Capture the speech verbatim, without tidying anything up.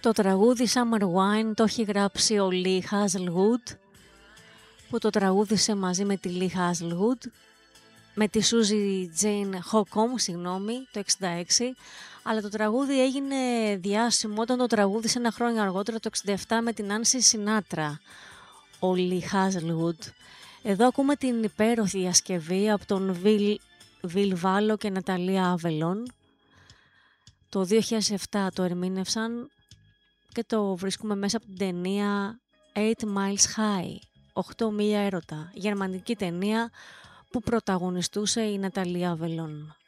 Το τραγούδι Summer Wine το έχει γράψει ο Lee Hazlewood, που το τραγούδισε μαζί με τη Lee Hazlewood, με τη Suzy Jane Hocom, συγγνώμη, το εξήντα έξι, αλλά το τραγούδι έγινε διάσημο όταν το τραγούδισε ένα χρόνο αργότερα, το εξήντα επτά, με την Nancy Sinatra, ο Lee Hazlewood. Εδώ ακούμε την υπέροχη διασκευή από τον Bill, Bill Vallo και Ναταλία Avalon. Το δύο χιλιάδες επτά το ερμήνευσαν και το βρίσκουμε μέσα από την ταινία Eight Miles High, οκτώ μίλια έρωτα, γερμανική ταινία που πρωταγωνιστούσε η Ναταλία Avalon.